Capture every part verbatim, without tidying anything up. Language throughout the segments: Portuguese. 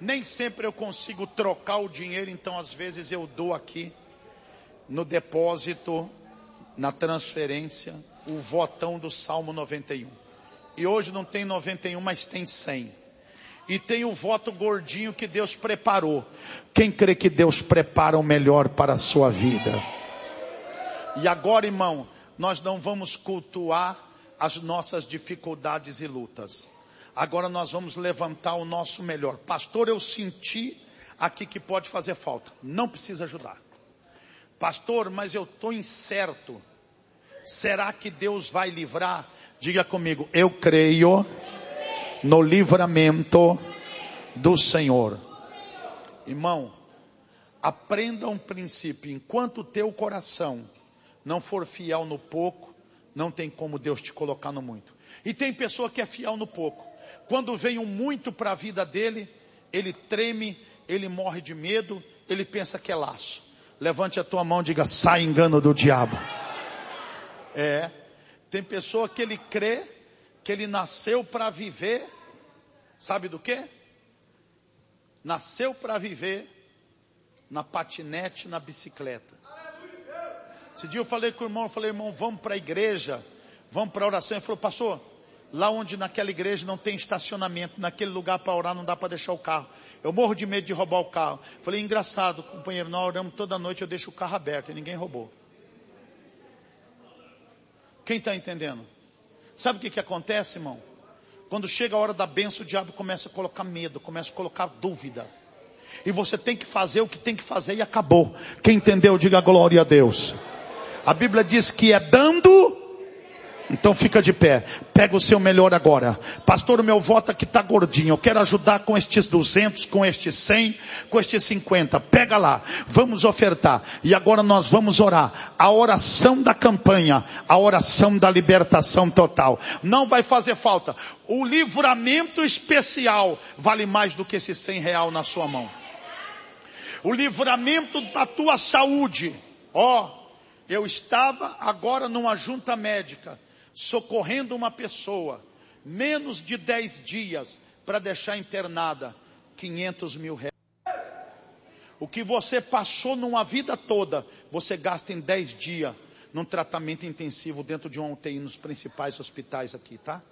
Nem sempre eu consigo trocar o dinheiro, então às vezes eu dou aqui no depósito, na transferência, o votão do Salmo noventa e um. E hoje não tem noventa e um, mas tem cem. E tem o voto gordinho que Deus preparou. Quem crê que Deus prepara o melhor para a sua vida? E agora, irmão, nós não vamos cultuar as nossas dificuldades e lutas. Agora nós vamos levantar o nosso melhor. Pastor, eu senti aqui que pode fazer falta. Não precisa ajudar. Pastor, mas eu estou incerto. Será que Deus vai livrar? Diga comigo, eu creio no livramento do Senhor. Irmão, aprenda um princípio. Enquanto o teu coração não for fiel no pouco, não tem como Deus te colocar no muito. E tem pessoa que é fiel no pouco. Quando vem um muito para a vida dele, ele treme, ele morre de medo, ele pensa que é laço. Levante a tua mão e diga, sai engano do diabo. É, tem pessoa que ele crê que ele nasceu para viver, sabe do quê? Nasceu para viver na patinete, na bicicleta. Esse dia eu falei com o irmão, eu falei, irmão, vamos para a igreja, vamos para a oração. Ele falou, pastor, lá onde naquela igreja não tem estacionamento, naquele lugar para orar não dá para deixar o carro. Eu morro de medo de roubar o carro. Falei, engraçado, companheiro, nós oramos toda noite, eu deixo o carro aberto e ninguém roubou. Quem está entendendo? Sabe o que, que acontece, irmão? Quando chega a hora da bênção, o diabo começa a colocar medo, começa a colocar dúvida. E você tem que fazer o que tem que fazer e acabou. Quem entendeu, diga glória a Deus. A Bíblia diz que é dando... Então fica de pé, pega o seu melhor agora. Pastor, o meu voto aqui está gordinho, eu quero ajudar com estes duzentos, com estes cem, com estes cinquenta. Pega lá, vamos ofertar. E agora nós vamos orar. A oração da campanha, a oração da libertação total. Não vai fazer falta. O livramento especial vale mais do que esse cem real na sua mão. O livramento da tua saúde. Ó, oh, eu estava agora numa junta médica, socorrendo uma pessoa, menos de dez dias para deixar internada, quinhentos mil reais. O que você passou numa vida toda, você gasta em dez dias num tratamento intensivo dentro de uma U T I nos principais hospitais aqui, tá?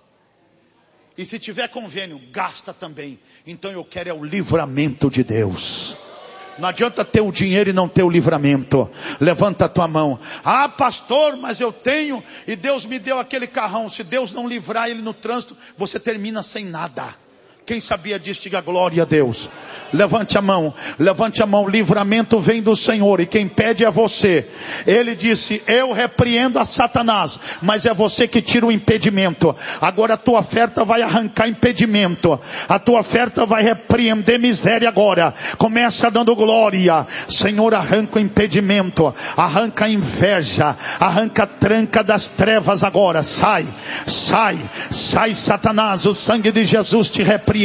E se tiver convênio, gasta também. Então eu quero é o livramento de Deus. Não adianta ter o dinheiro e não ter o livramento. Levanta a tua mão. Ah, pastor, mas eu tenho e Deus me deu aquele carrão. Se Deus não livrar ele no trânsito, você termina sem nada. Quem sabia disso, diga glória a Deus. Levante a mão, levante a mão. Livramento vem do Senhor e quem pede é você. Ele disse, eu repreendo a Satanás, mas é você que tira o impedimento. Agora a tua oferta vai arrancar impedimento. A tua oferta vai repreender miséria agora. Começa dando glória. Senhor, arranca o impedimento, arranca a inveja, arranca a tranca das trevas agora. Sai, sai, sai Satanás, o sangue de Jesus te repreenda.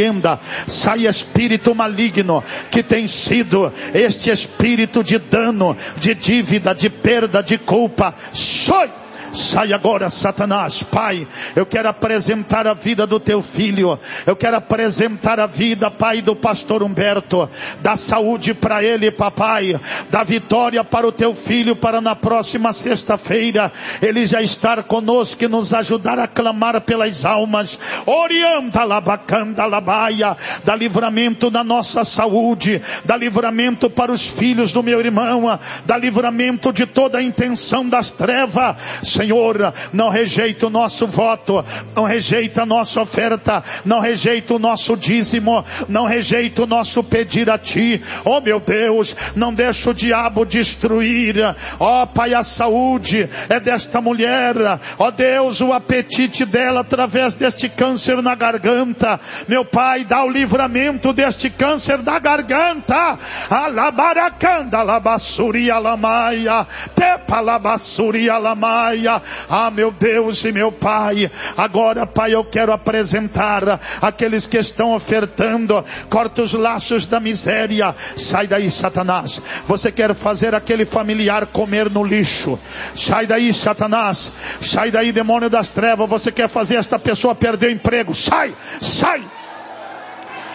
Sai espírito maligno que tem sido este espírito de dano, de dívida, de perda, de culpa. Sai! Sai agora, Satanás. Pai, eu quero apresentar a vida do teu filho. Eu quero apresentar a vida, Pai, do pastor Humberto. Dá saúde para ele, papai. Dá vitória para o teu filho, para na próxima sexta-feira ele já estar conosco e nos ajudar a clamar pelas almas. Orianda labacanda labaia. Dá livramento na nossa saúde. Dá livramento para os filhos do meu irmão. Dá livramento de toda a intenção das trevas. Senhor, não rejeita o nosso voto, não rejeita a nossa oferta, não rejeita o nosso dízimo, não rejeita o nosso pedir a Ti. Oh meu Deus, não deixa o diabo destruir. Oh Pai, a saúde é desta mulher. Oh Deus, o apetite dela através deste câncer na garganta. Meu Pai, dá o livramento deste câncer da garganta. Alabaracanda labassuri alamaia, tepa labassuri alamaia. Ah, meu Deus e meu Pai, agora, Pai, eu quero apresentar aqueles que estão ofertando. Corta os laços da miséria. Sai daí, Satanás. Você quer fazer aquele familiar comer no lixo? Sai daí, Satanás. Sai daí, demônio das trevas. Você quer fazer esta pessoa perder o emprego? Sai, sai.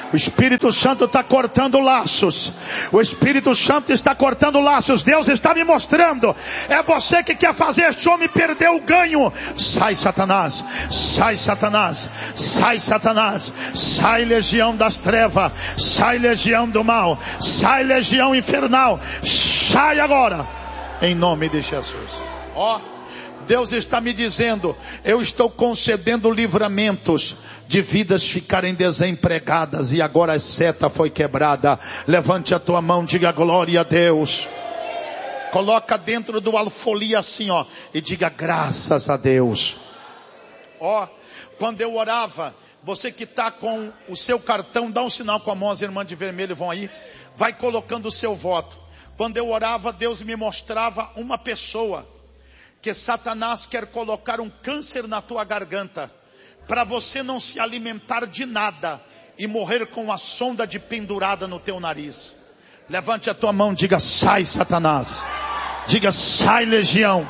O Espírito Santo está cortando laços. O Espírito Santo está cortando laços. Deus está me mostrando. É você que quer fazer este homem perder o ganho. Sai, Satanás. Sai, Satanás. Sai, Satanás. Sai, legião das trevas. Sai, legião do mal. Sai, legião infernal. Sai agora. Em nome de Jesus. Ó, oh, Deus está me dizendo, eu estou concedendo livramentos de vidas ficarem desempregadas e agora a seta foi quebrada. Levante a tua mão, diga glória a Deus. Coloca dentro do alfolia assim, ó, e diga graças a Deus. Ó, quando eu orava, você que está com o seu cartão, dá um sinal com a mão, as irmãs de vermelho vão aí, vai colocando o seu voto. Quando eu orava, Deus me mostrava uma pessoa que Satanás quer colocar um câncer na tua garganta, para você não se alimentar de nada e morrer com a sonda de pendurada no teu nariz. Levante a tua mão, diga sai, Satanás. Diga sai, legião.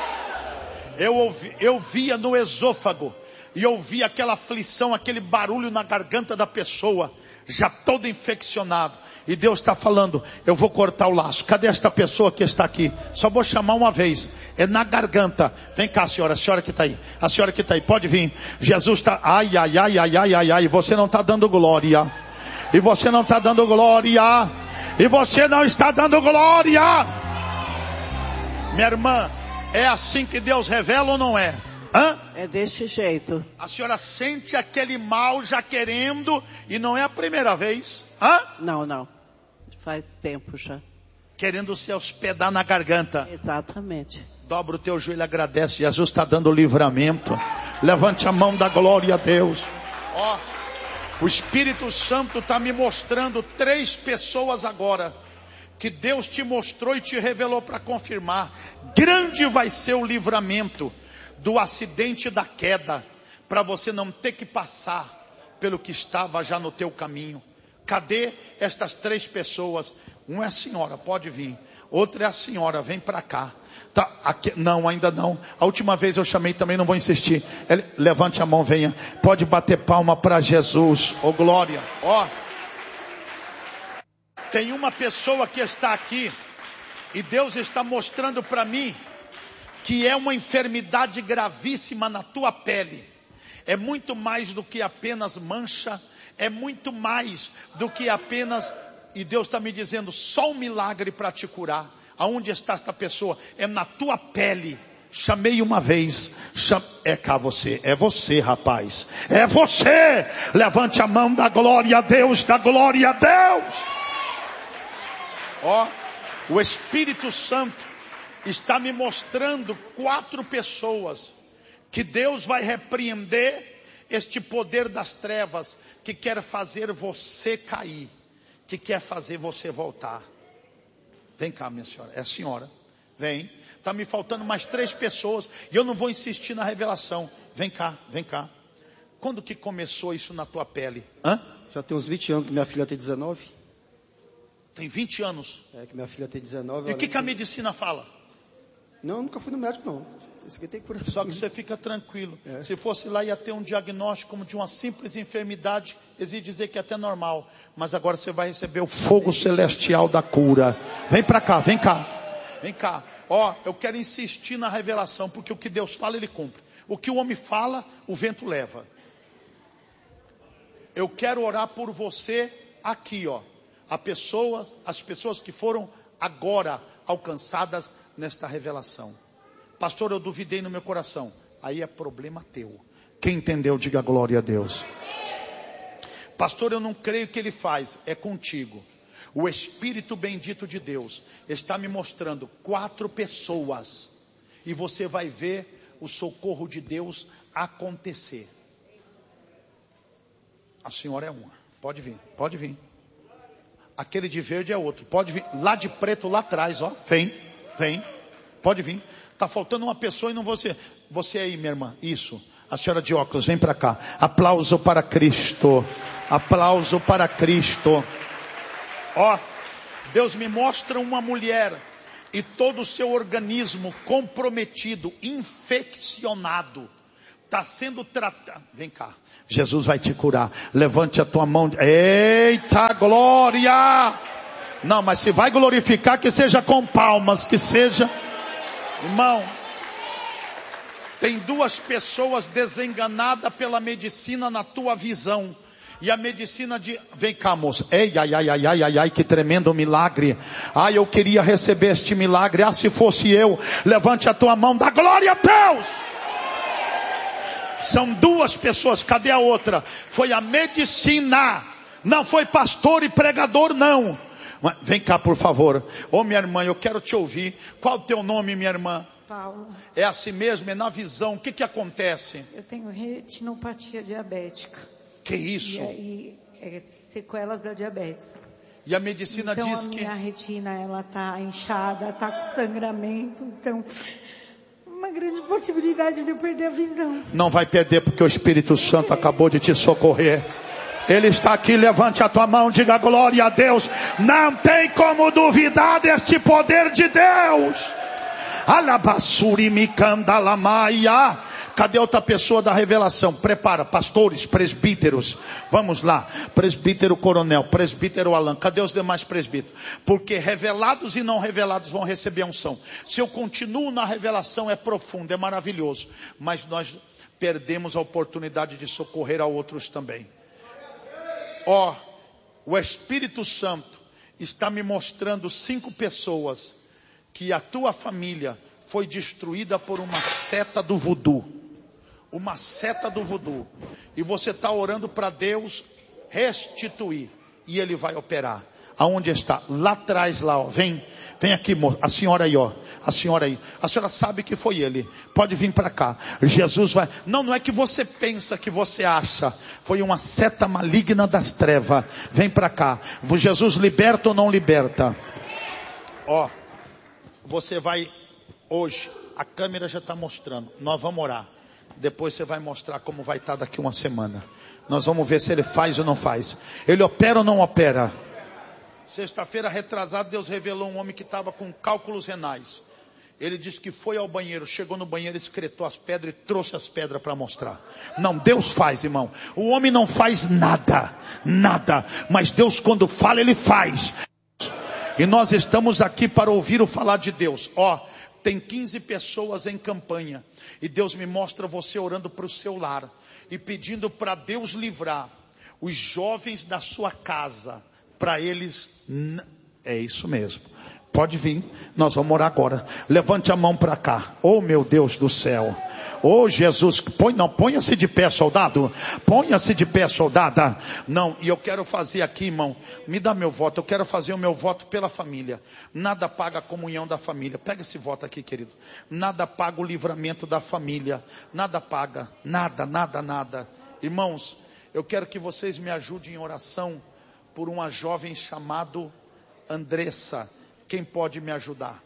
Eu, ouvi, eu via no esôfago e eu via aquela aflição, aquele barulho na garganta da pessoa, já todo infeccionado. E Deus está falando, eu vou cortar o laço. Cadê esta pessoa que está aqui? Só vou chamar uma vez. É na garganta. Vem cá, senhora. A senhora que está aí. A senhora que está aí. Pode vir. Jesus está... Ai, ai, ai, ai, ai, ai, ai. E você não está dando glória. E você não está dando glória. E você não está dando glória. Minha irmã, é assim que Deus revela ou não é? Hã? É desse jeito. A senhora sente aquele mal já querendo e não é a primeira vez. Hã? Não, não. Faz tempo já. Querendo se hospedar na garganta. Exatamente. Dobra o teu joelho e agradece. Jesus está dando livramento. Levante a mão da glória a Deus. Ó, o Espírito Santo está me mostrando três pessoas agora. Que Deus te mostrou e te revelou para confirmar. Grande vai ser o livramento do acidente da queda. Para você não ter que passar pelo que estava já no teu caminho. Cadê estas três pessoas? Um é a senhora, pode vir. Outra é a senhora, vem para cá. Tá, aqui, não, ainda não. A última vez eu chamei também, não vou insistir. Ele, levante a mão, venha. Pode bater palma para Jesus. Ô, glória. Ó. Tem uma pessoa que está aqui. E Deus está mostrando para mim. Que é uma enfermidade gravíssima na tua pele. É muito mais do que apenas mancha. É muito mais do que apenas... E Deus está me dizendo, só um milagre para te curar. Aonde está esta pessoa? É na tua pele. Chamei uma vez. Cham... É cá você. É você, rapaz. É você. Levante a mão da glória a Deus. Da glória a Deus. Ó, o Espírito Santo está me mostrando quatro pessoas. Que Deus vai repreender este poder das trevas que quer fazer você cair, que quer fazer você voltar. Vem cá, minha senhora, é a senhora, vem. Está me faltando mais três pessoas e eu não vou insistir na revelação. Vem cá, vem cá. Quando que começou isso na tua pele? Hã? Já tem uns vinte anos que minha filha tem dezenove. Tem vinte anos? É, que minha filha tem dezenove. E o que, que a medicina fala? Não, nunca fui no médico não. Isso aqui tem que... Só que você fica tranquilo. É. Se fosse lá ia ter um diagnóstico como de uma simples enfermidade, eles iam dizer que é até normal. Mas agora você vai receber o fogo celestial da cura. Vem pra cá, vem cá. Vem cá. Ó, eu quero insistir na revelação, porque o que Deus fala, Ele cumpre. O que o homem fala, o vento leva. Eu quero orar por você aqui, ó. A pessoa, as pessoas que foram agora alcançadas nesta revelação. Pastor, eu duvidei no meu coração. Aí é problema teu. Quem entendeu, diga glória a Deus. Pastor, eu não creio que Ele faz. É contigo. O Espírito bendito de Deus está me mostrando quatro pessoas. E você vai ver o socorro de Deus acontecer. A senhora é uma. Pode vir, pode vir. Aquele de verde é outro. Pode vir. Lá de preto, lá atrás, ó. Vem, vem. Pode vir. Está faltando uma pessoa e não você. Você aí, minha irmã. Isso. A senhora de óculos, vem para cá. Aplauso para Cristo. Aplauso para Cristo. Ó, Deus me mostra uma mulher e todo o seu organismo comprometido, infeccionado está sendo tratado. Vem cá, Jesus vai te curar. Levante a tua mão. Eita glória! Não, mas se vai glorificar, que seja com palmas, que seja. Irmão, tem duas pessoas desenganadas pela medicina na tua visão. E a medicina de... Vem cá, moça. Ei, ai, ai, ai, ai, ai, ai, que tremendo milagre. Ai, eu queria receber este milagre. Ah, se fosse eu. Levante a tua mão, dá glória a Deus. São duas pessoas, cadê a outra? Foi a medicina. Não foi pastor e pregador, não. Vem cá, por favor. Ô, minha irmã, eu quero te ouvir. Qual o teu nome, minha irmã? Paula. É assim mesmo, é na visão. O que que acontece? Eu tenho retinopatia diabética. Que isso? E aí, é, sequelas da diabetes. E a medicina então, diz a que... minha retina, ela tá inchada, tá com sangramento. Então, uma grande possibilidade de eu perder a visão. Não vai perder, porque o Espírito Santo acabou de te socorrer. Ele está aqui, levante a tua mão, diga glória a Deus. Não tem como duvidar deste poder de Deus. Alabassuri mikandalamaia. Cadê outra pessoa da revelação? Prepara, pastores, presbíteros. Vamos lá. Presbítero Coronel, presbítero Alan. Cadê os demais presbíteros? Porque revelados e não revelados vão receber a unção. Se eu continuo na revelação, é profundo, é maravilhoso. Mas nós perdemos a oportunidade de socorrer a outros também. Ó, oh, o Espírito Santo está me mostrando cinco pessoas que a tua família foi destruída por uma seta do voodoo. Uma seta do voodoo. E você está orando para Deus restituir. E Ele vai operar. Aonde está? Lá atrás, lá, ó. Vem, vem aqui, moça. A senhora aí, ó. A senhora aí. A senhora sabe que foi Ele. Pode vir para cá. Jesus vai... Não, não é que você pensa, que você acha. Foi uma seta maligna das trevas. Vem para cá. Jesus liberta ou não liberta? Ó. Você vai... Hoje, a câmera já está mostrando. Nós vamos orar. Depois você vai mostrar como vai estar daqui uma semana. Nós vamos ver se ele faz ou não faz. Ele opera ou não opera? Sexta-feira retrasada, Deus revelou um homem que estava com cálculos renais. Ele disse que foi ao banheiro, chegou no banheiro, excretou as pedras e trouxe as pedras para mostrar. Não, Deus faz, irmão. O homem não faz nada, nada. Mas Deus, quando fala, Ele faz. E nós estamos aqui para ouvir o falar de Deus. Ó, tem quinze pessoas em campanha. E Deus me mostra você orando para o seu lar. E pedindo para Deus livrar os jovens da sua casa. Para eles... É isso mesmo. Pode vir. Nós vamos orar agora. Levante a mão para cá. Oh, meu Deus do céu. Oh, Jesus. Põe, não, ponha-se de pé, soldado. Ponha-se de pé, soldada. Não, e eu quero fazer aqui, irmão. Me dá meu voto. Eu quero fazer o meu voto pela família. Nada paga a comunhão da família. Pega esse voto aqui, querido. Nada paga o livramento da família. Nada paga. Nada, nada, nada. Irmãos, eu quero que vocês me ajudem em oração por uma jovem chamada Andressa. Quem pode me ajudar?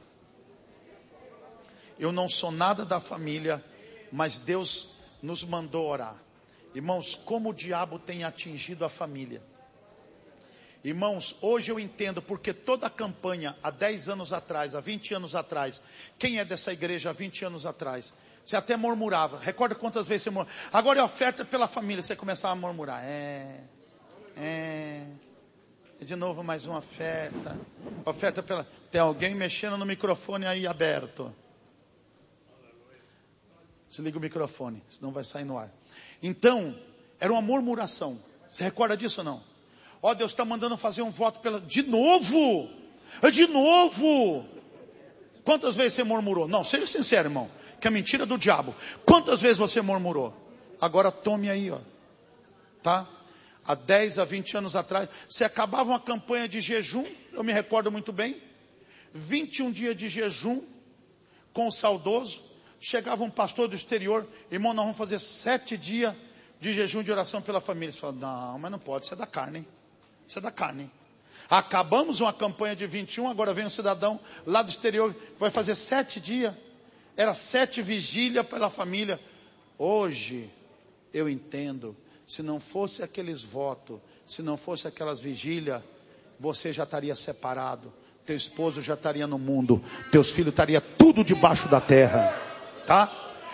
Eu não sou nada da família, mas Deus nos mandou orar. Irmãos, como o diabo tem atingido a família. Irmãos, hoje eu entendo porque toda a campanha, há dez anos atrás, há vinte anos atrás, quem é dessa igreja há vinte anos atrás? Você até murmurava. Recorda quantas vezes você murmurava. Agora é oferta pela família, você começava a murmurar. É, é... De novo mais uma oferta. Oferta pela... Tem alguém mexendo no microfone aí aberto. Desliga o microfone, senão vai sair no ar. Então, era uma murmuração. Você recorda disso ou não? Ó, oh, Deus está mandando fazer um voto pela... De novo! De novo! Quantas vezes você murmurou? Não, seja sincero, irmão. Que é mentira do diabo. Quantas vezes você murmurou? Agora tome aí, ó. Tá? Há dez a vinte anos atrás, você acabava uma campanha de jejum, eu me recordo muito bem, vinte e um dias de jejum, com o saudoso, chegava um pastor do exterior, irmão, nós vamos fazer sete dias de jejum de oração pela família. Você fala, não, mas não pode, isso é da carne, isso é da carne. Acabamos uma campanha de vinte e um, agora vem um cidadão lá do exterior, vai fazer sete dias, era sete vigílias pela família. Hoje, eu entendo. Se não fosse aqueles votos, se não fosse aquelas vigílias, você já estaria separado. Teu esposo já estaria no mundo. Teus filhos estariam tudo debaixo da terra. Tá?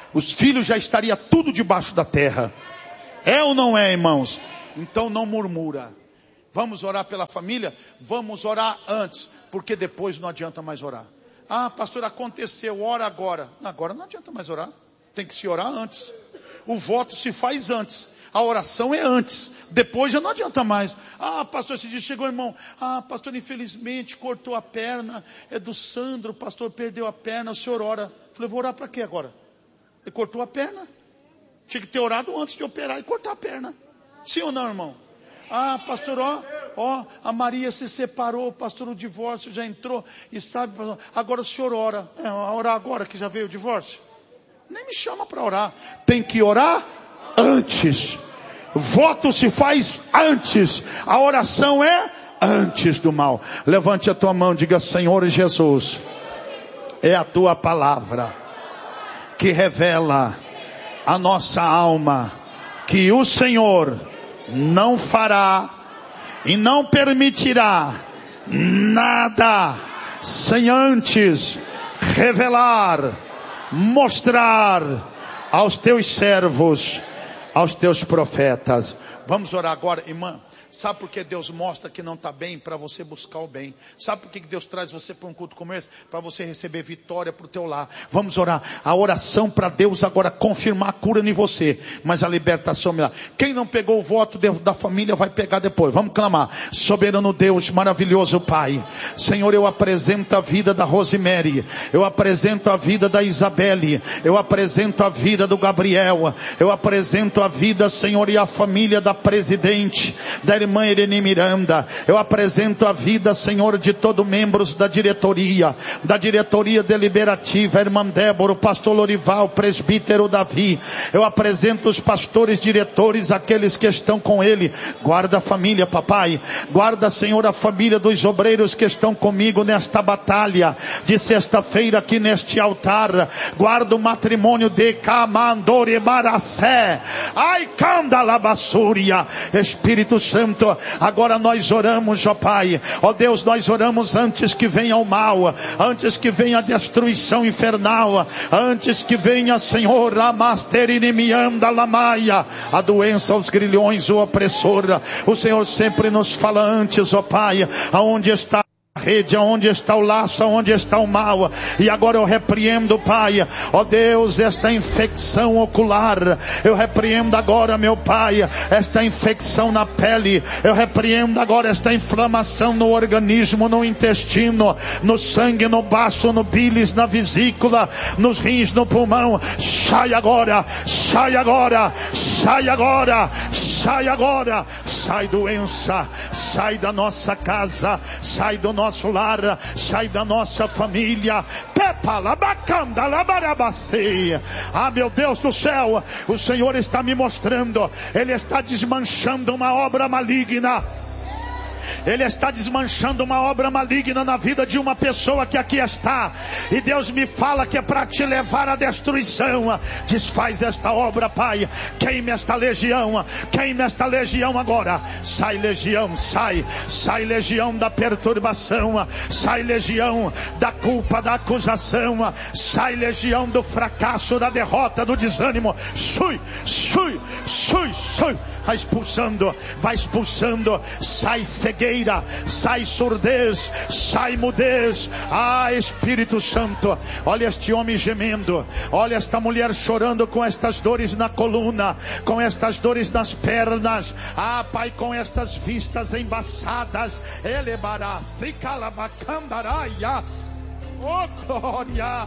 os filhos já estariam tudo debaixo da terra. É ou não é, irmãos? Então não murmura. Vamos orar pela família? Vamos orar antes, porque depois não adianta mais orar. Ah, pastor, aconteceu, ora agora. Agora não adianta mais orar. Tem que se orar antes. O voto se faz antes. A oração é antes. Depois já não adianta mais. Ah, pastor, esse dia chegou, irmão. Ah, pastor, infelizmente cortou a perna. É do Sandro, o pastor perdeu a perna. O senhor ora. Falei, vou orar para quê agora? Ele cortou a perna. Tinha que ter orado antes de operar e cortar a perna. Sim ou não, irmão? Ah, pastor, ó, ó, a Maria se separou, pastor, o divórcio já entrou. E sabe, pastor, agora o senhor ora. É, orar agora que já veio o divórcio? Nem me chama para orar. Tem que orar antes. Voto se faz antes. A oração é antes do mal. Levante a tua mão e diga, Senhor Jesus, é a tua palavra que revela a nossa alma que o Senhor não fará e não permitirá nada sem antes revelar, mostrar aos teus servos, aos teus profetas. Vamos orar agora, irmã. Sabe por que Deus mostra que não está bem? Para você buscar o bem. Sabe por que Deus traz você para um culto como esse? Para você receber vitória para o teu lar. Vamos orar. A oração para Deus agora confirmar a cura em você. Mas a libertação melhor. Quem não pegou o voto da família vai pegar depois. Vamos clamar. Soberano Deus, maravilhoso Pai. Senhor, eu apresento a vida da Rosemary. Eu apresento a vida da Isabelle. Eu apresento a vida do Gabriel. Eu apresento a vida, Senhor, e a família da presidente, da irmã Irene Miranda. Eu apresento a vida, Senhor, de todos membros da diretoria, da diretoria deliberativa, a irmã Débora, o pastor Lorival, o presbítero Davi. Eu apresento os pastores diretores, aqueles que estão com ele. Guarda a família, papai. Guarda, Senhor, a família dos obreiros que estão comigo nesta batalha de sexta-feira aqui neste altar. Guarda o matrimônio de Camandore Maracé. Ai, canda labassúria. Espírito Santo, agora nós oramos, ó Pai, ó Deus, nós oramos antes que venha o mal, antes que venha a destruição infernal, antes que venha, Senhor, a masterinimianda lamaia, a doença, os grilhões, o opressor. O Senhor sempre nos fala antes, ó Pai, aonde está rede, aonde está o laço, aonde está o mal. E agora eu repreendo, Pai, ó Deus, esta infecção ocular. Eu repreendo agora, meu Pai, esta infecção na pele. Eu repreendo agora esta inflamação no organismo, no intestino, no sangue, no baço, no bílis, na vesícula, nos rins, no pulmão. Sai agora, sai agora, sai agora, sai agora. Sai doença, sai da nossa casa, sai do nosso nosso lar, sai da nossa família. Ah, meu Deus do céu, o Senhor está me mostrando, Ele está desmanchando uma obra maligna. Ele está desmanchando uma obra maligna na vida de uma pessoa que aqui está. E Deus me fala que é para te levar à destruição. Desfaz esta obra, Pai. Queime esta legião. Queime esta legião agora. Sai, legião, sai. Sai, legião da perturbação. Sai, legião da culpa, da acusação. Sai, legião do fracasso, da derrota, do desânimo. Sui, sui, sui, sui. Vai expulsando, vai expulsando. Sai cegueira, sai surdez, sai mudez. Ah, Espírito Santo, olha este homem gemendo, olha esta mulher chorando com estas dores na coluna, com estas dores nas pernas. Ah, Pai, com estas vistas embaçadas. Elebará, se calabacandaraia. Oh, glória!